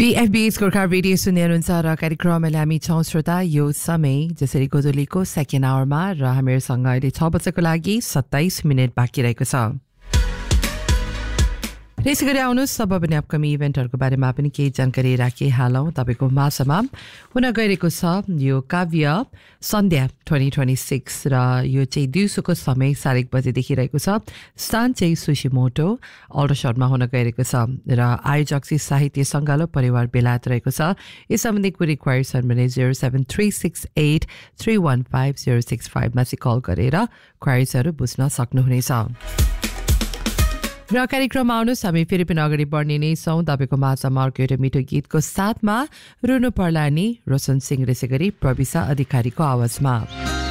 PFB's Gorkha radio सुन्दै हुनुहुन्छ र कार्यक्रममा हामी छौं श्रोता यो समय जसरी गोदोलीको सेकेन्ड आवरमा र हामीसँग अहिले 6 बजेको लागि 27 मिनेट बाँकी रहेको छ। त्यसै गरी आउनुहोस् अब पनि अपकमिङ इभेन्टहरूको बारेमा पनि केही जानकारी राखिहालौँ। तपाईँको माझमा हुन गइरहेको छ यो काव्य सन्ध्या 2026 र यो चाहिँ दिउँसोको समय 1:30 बजेदेखि रहेको छ। स्थान चाहिँ सुशीमोटो अल्डरसटमा हुन गइरहेको छ र आयोजक चाहिँ साहित्य सङ्गालो परिवार बेलायत रहेको छ। यस सम्बन्धी कुनै क्वारी छन् भने 0736831506 मा चाहिँ कल गरेर क्वारिजहरू बुझ्न सक्नुहुनेछ। र कार्यक्रममा आउनुहोस् हामी फेरि पनि अगाडि बढ्ने नै छौँ। तपाईँको माझमा अर्को एउटा मिठो गीतको साथमा रुनु पर्ला नि रोशन सिंह त्यसै गरी प्रविशा अधिकारीको आवाजमा।